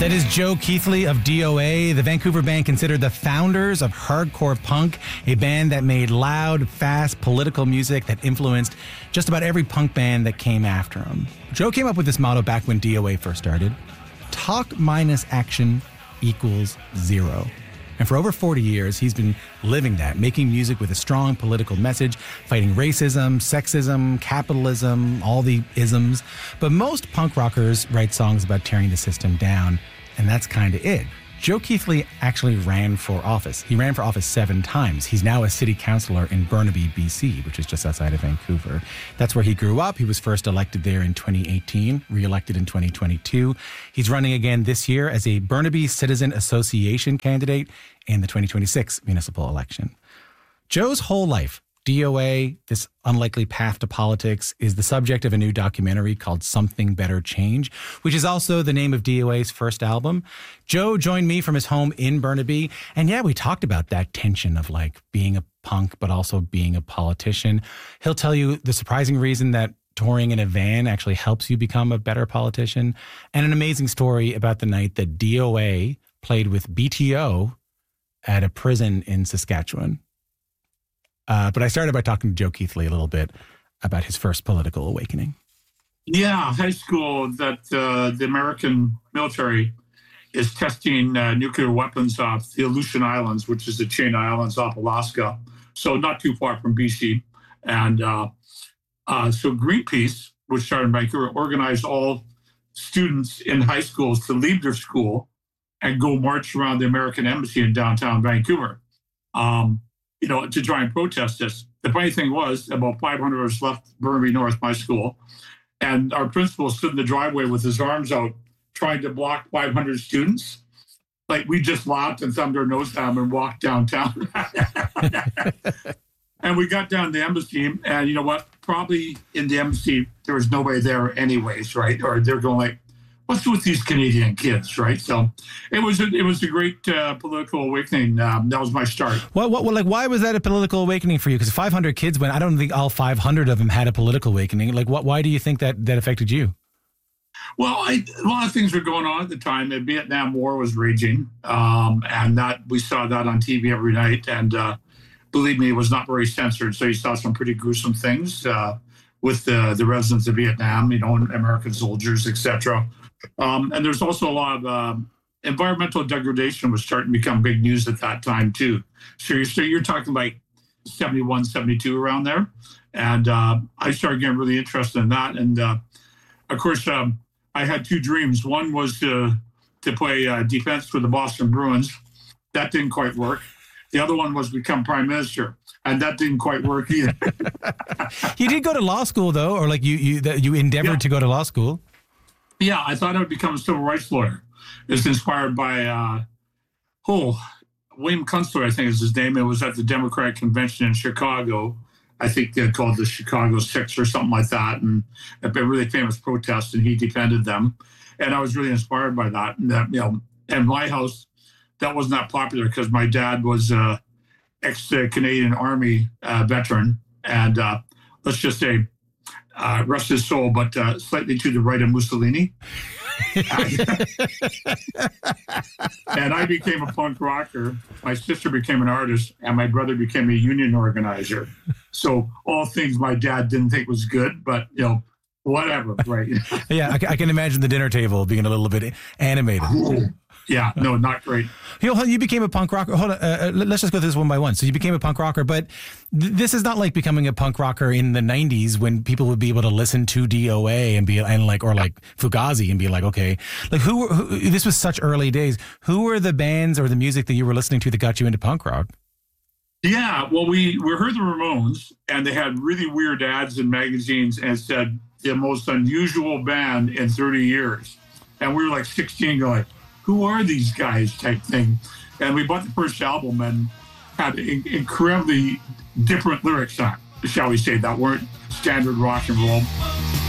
That is Joe Keithley of DOA, the Vancouver band considered the founders of hardcore punk, a band that made loud, fast, political music that influenced just about every punk band that came after them. Joe came up with this motto back when DOA first started: talk minus action equals zero. And for over 40 years, he's been living that, making music with a strong political message, fighting racism, sexism, capitalism, all the isms. But most punk rockers write songs about tearing the system down, and that's kind of it. Joe Keithley actually ran for office. He ran for office 7 times. He's now a city councillor in Burnaby, BC, which is just outside of Vancouver. That's where he grew up. He was first elected there in 2018, re-elected in 2022. He's running again this year as a Burnaby Citizen Association candidate in the 2026 municipal election. Joe's whole life, DOA, this unlikely path to politics, is the subject of a new documentary called Something Better Change, which is also the name of DOA's first album. Joe joined me from his home in Burnaby. And yeah, we talked about that tension of like being a punk, but also being a politician. He'll tell you the surprising reason that touring in a van actually helps you become a better politician, and an amazing story about the night that DOA played with BTO at a prison in Saskatchewan. But I started by talking to Joe Keithley a little bit about his first political awakening. Yeah, high school, that the American military is testing nuclear weapons off the Aleutian Islands, which is the chain of islands off Alaska, so not too far from BC. And so Greenpeace, which started in Vancouver, organized all students in high schools to leave their school and go march around the American embassy in downtown Vancouver. To try and protest this. The funny thing was, about 500 of us left Burnaby North, my school, and our principal stood in the driveway with his arms out trying to block 500 students. Like, we just laughed and thumbed our nose down and walked downtown. And we got down to the embassy, and you know what? Probably in the embassy, there was nobody there anyways, right? Or they're going like, what's with these Canadian kids, right? So it was a great political awakening. That was my start. Why was that a political awakening for you? Because 500 kids went. I don't think all 500 of them had a political awakening. Like, why do you think that affected you? Well, a lot of things were going on at the time. The Vietnam War was raging, and that we saw that on TV every night. And believe me, it was not very censored. So you saw some pretty gruesome things with the residents of Vietnam, American soldiers, etc. And there's also a lot of environmental degradation was starting to become big news at that time, too. So you're talking like 71, 72 around there. And I started getting really interested in that. And, of course, I had 2 dreams. One was to play defense for the Boston Bruins. That didn't quite work. The other one was become prime minister. And that didn't quite work either. You did go to law school, though, or like you endeavored to go to law school. Yeah, I thought I would become a civil rights lawyer. It's inspired by William Kunstler, I think is his name. It was at the Democratic Convention in Chicago. I think they called the Chicago Six or something like that, and a really famous protest, and he defended them. And I was really inspired by that. And in my house, that was not popular because my dad was ex-Canadian Army veteran, and let's just say, rest his soul, but slightly to the right of Mussolini. And I became a punk rocker. My sister became an artist, and my brother became a union organizer. So all things my dad didn't think was good, but whatever, right? Yeah, I can imagine the dinner table being a little bit animated. Yeah, no, not great. You became a punk rocker. Hold on, let's just go through this one by one. So you became a punk rocker, but this is not like becoming a punk rocker in the 90s when people would be able to listen to DOA or Fugazi and be like, okay, like who this was such early days. Who were the bands or the music that you were listening to that got you into punk rock? Yeah, well, we heard the Ramones, and they had really weird ads in magazines and said the most unusual band in 30 years. And we were like 16 going, who are these guys type thing? And we bought the first album and had incredibly different lyrics on it, shall we say, that weren't standard rock and roll.